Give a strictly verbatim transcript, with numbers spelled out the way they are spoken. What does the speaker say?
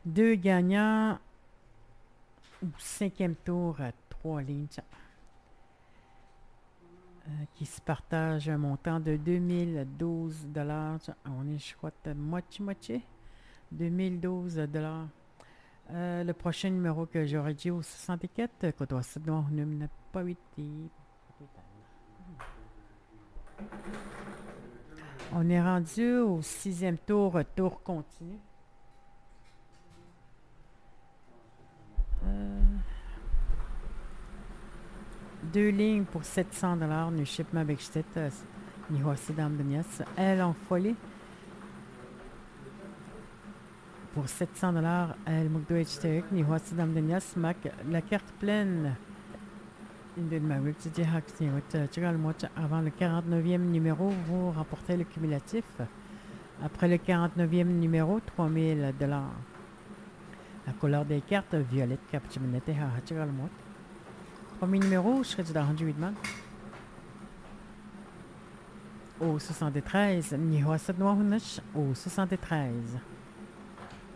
Deux gagnants au cinquième tour à trois lignes euh, qui se partagent un montant de deux mille douze dollars. On est, je crois, moitié-moitié. deux mille douze dollars. Euh, le prochain numéro que j'aurais dit au soixante-quatre, que doit se donner une pas huit. On est rendu au sixième tour, tour continu. Euh, deux lignes pour sept cents dollars. Nu shipment Beckstedt, ni Hossi Damdenias. Elle en folie. Pour sept cents dollars, elle Mugdoich Terek, ni Hossi Damdenias. Mac, la carte pleine. Avant le quarante-neuvième numéro, vous remportez le cumulatif. Après le quarante-neuvième numéro, trois mille dollars. La couleur des cartes, violette, captiminette, hahachigalmot. Premier numéro, je serais du Daranju Widman. Au soixante-treize, Nihoasad Noahunash, au soixante-treize.